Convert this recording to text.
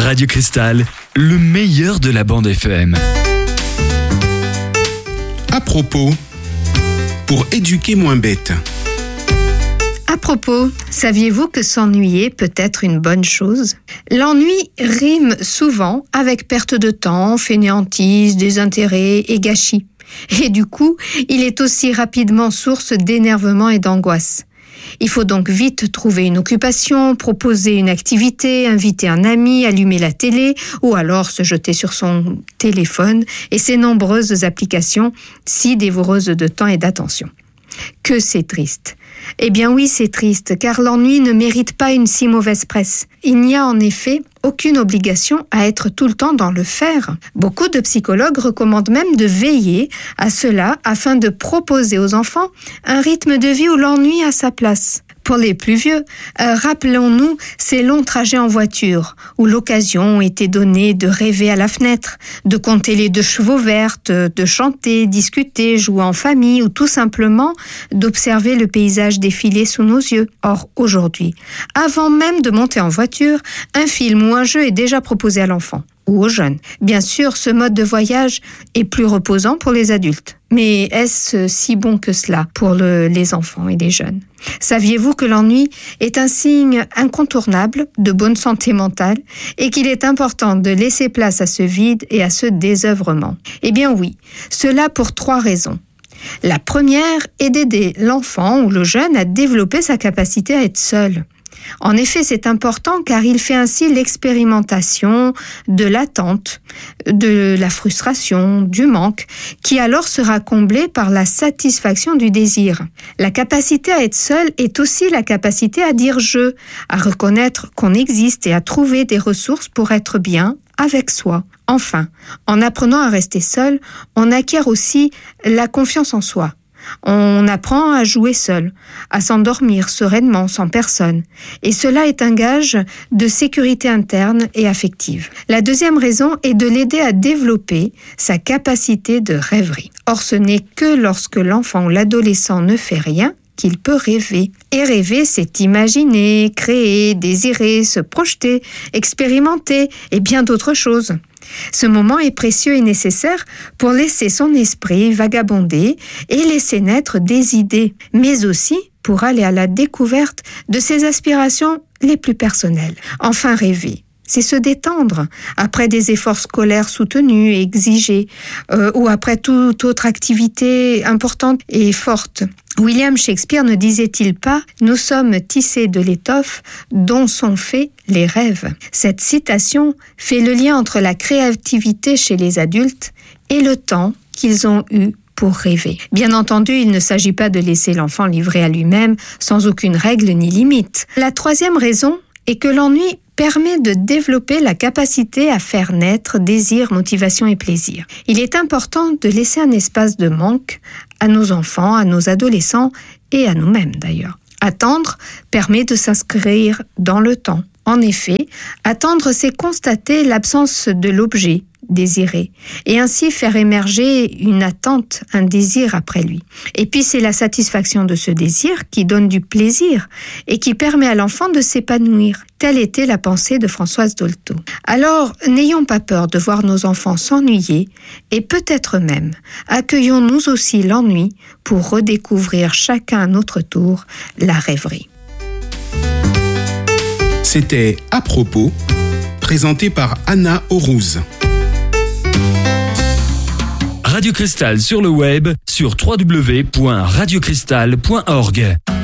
Radio Cristal, le meilleur de la bande FM. À propos, pour éduquer moins bête. À propos, saviez-vous que s'ennuyer peut être une bonne chose ? L'ennui rime souvent avec perte de temps, fainéantise, désintérêt et gâchis. Et du coup, il est aussi rapidement source d'énervement et d'angoisse. Il faut donc vite trouver une occupation, proposer une activité, inviter un ami, allumer la télé ou alors se jeter sur son téléphone et ses nombreuses applications si dévoreuses de temps et d'attention. Que c'est triste. Eh bien oui, c'est triste, car l'ennui ne mérite pas une si mauvaise presse. Il n'y a en effet aucune obligation à être tout le temps dans le faire. Beaucoup de psychologues recommandent même de veiller à cela afin de proposer aux enfants un rythme de vie où l'ennui a sa place. Pour les plus vieux, rappelons-nous ces longs trajets en voiture, où l'occasion était donnée de rêver à la fenêtre, de compter les 2 chevaux vertes, de chanter, discuter, jouer en famille, ou tout simplement d'observer le paysage défiler sous nos yeux. Or, aujourd'hui, avant même de monter en voiture, un film ou un jeu est déjà proposé à l'enfant ou aux jeunes. Bien sûr, ce mode de voyage est plus reposant pour les adultes. Mais est-ce si bon que cela pour les enfants et les jeunes ? Saviez-vous que l'ennui est un signe incontournable de bonne santé mentale et qu'il est important de laisser place à ce vide et à ce désœuvrement ? Eh bien oui, cela pour 3 raisons. La première est d'aider l'enfant ou le jeune à développer sa capacité à être seul. En effet, c'est important car il fait ainsi l'expérimentation de l'attente, de la frustration, du manque, qui alors sera comblée par la satisfaction du désir. La capacité à être seul est aussi la capacité à dire « je », à reconnaître qu'on existe et à trouver des ressources pour être bien avec soi. Enfin, en apprenant à rester seul, on acquiert aussi la confiance en soi. On apprend à jouer seul, à s'endormir sereinement sans personne. Et cela est un gage de sécurité interne et affective. La deuxième raison est de l'aider à développer sa capacité de rêverie. Or, ce n'est que lorsque l'enfant ou l'adolescent ne fait rien qu'il peut rêver. Et rêver, c'est imaginer, créer, désirer, se projeter, expérimenter et bien d'autres choses. Ce moment est précieux et nécessaire pour laisser son esprit vagabonder et laisser naître des idées, mais aussi pour aller à la découverte de ses aspirations les plus personnelles. Enfin, rêver, c'est se détendre après des efforts scolaires soutenus et exigés, ou après toute autre activité importante et forte. William Shakespeare ne disait-il pas « Nous sommes tissés de l'étoffe dont sont faits les rêves ». Cette citation fait le lien entre la créativité chez les adultes et le temps qu'ils ont eu pour rêver. Bien entendu, il ne s'agit pas de laisser l'enfant livré à lui-même sans aucune règle ni limite. La troisième raison est que l'ennui permet de développer la capacité à faire naître désir, motivation et plaisir. Il est important de laisser un espace de manque à nos enfants, à nos adolescents et à nous-mêmes d'ailleurs. Attendre permet de s'inscrire dans le temps. En effet, attendre, c'est constater l'absence de l'objet désiré et ainsi faire émerger une attente, un désir après lui. Et puis c'est la satisfaction de ce désir qui donne du plaisir et qui permet à l'enfant de s'épanouir. Telle était la pensée de Françoise Dolto. Alors, n'ayons pas peur de voir nos enfants s'ennuyer et peut-être même accueillons-nous aussi l'ennui pour redécouvrir chacun à notre tour la rêverie. C'était À propos, présenté par Anna Aurouz. Radio Cristal sur le web sur www.radiocristal.org.